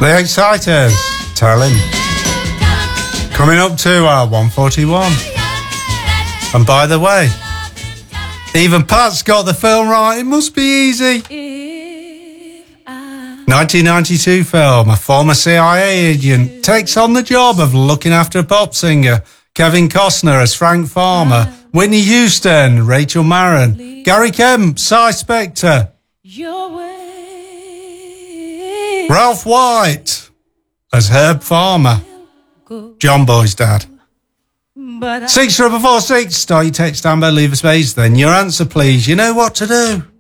The Exciters, Tell Him. Coming up to 141. And by the way, even Pat's got the film right. It must be easy. 1992 film. A former CIA agent takes on the job of looking after a pop singer. Kevin Costner as Frank Farmer. Whitney Houston, Rachel Marron. Gary Kemp, Cy Spector. Ralph White as Herb Farmer. John Boy's dad. 64446. Start your text, Amber, leave a space, then your answer, please. You know what to do.